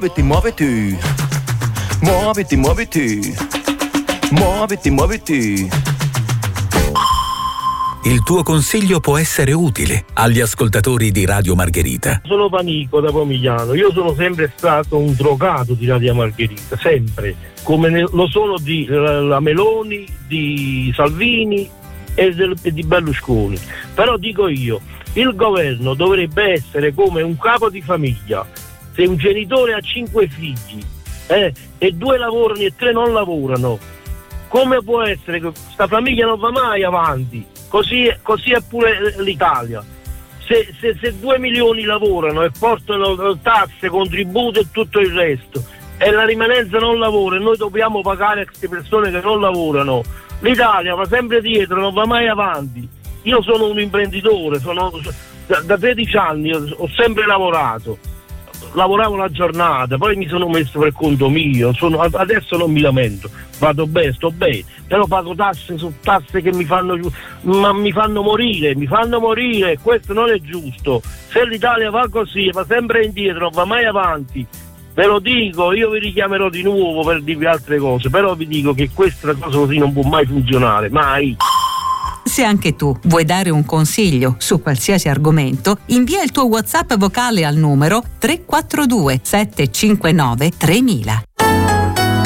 Muoviti, muoviti. Muoviti, muoviti. Muoviti, muoviti. Il tuo consiglio può essere utile agli ascoltatori di Radio Margherita. Sono Panico da Pomigliano. Io sono sempre stato un drogato di Radio Margherita, sempre, come lo sono di la Meloni, di Salvini e di Berlusconi. Però dico io, il governo dovrebbe essere come un capo di famiglia. Se un genitore ha 5 figli e 2 lavorano e 3 non lavorano, come può essere che questa famiglia non va mai avanti? Così è pure l'Italia. Se 2 milioni lavorano e portano tasse, contributi e tutto il resto, e la rimanenza non lavora e noi dobbiamo pagare queste persone che non lavorano, l'Italia va sempre dietro, non va mai avanti. Io sono un imprenditore, da 13 anni ho sempre lavorato. Lavoravo la giornata, poi mi sono messo per conto mio, adesso non mi lamento, vado bene, sto bene, però pago tasse su tasse che mi fanno morire, questo non è giusto. Se l'Italia va così, va sempre indietro, non va mai avanti, ve lo dico, io vi richiamerò di nuovo per dirvi altre cose, però vi dico che questa cosa così non può mai funzionare, mai. Se anche tu vuoi dare un consiglio su qualsiasi argomento, invia il tuo WhatsApp vocale al numero 342 759 3000.